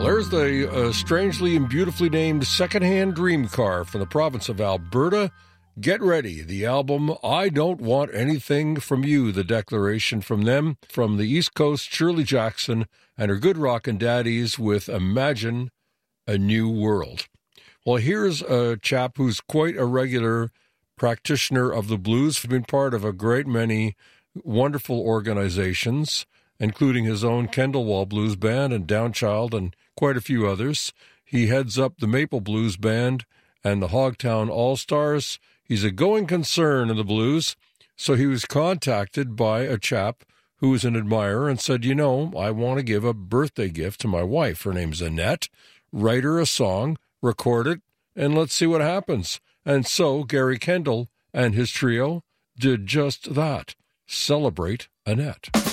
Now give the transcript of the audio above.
Well, there's the strangely and beautifully named Secondhand Dream Car from the province of Alberta. Get ready. The album, I Don't Want Anything From You, the declaration from them. From the East Coast, Shirley Jackson and her good rockin' daddies with Imagine a New World. Well, here's a chap who's quite a regular practitioner of the blues. He's been part of a great many wonderful organizations, including his own Kendall Wall Blues Band and Downchild and quite a few others. He heads up the Maple Blues Band and the Hogtown All-Stars. He's a going concern in the blues, so he was contacted by a chap who was an admirer and said, you know, I want to give a birthday gift to my wife. Her name's Annette. Write her a song, record it, and let's see what happens. And so Gary Kendall and his trio did just that. Celebrate Annette.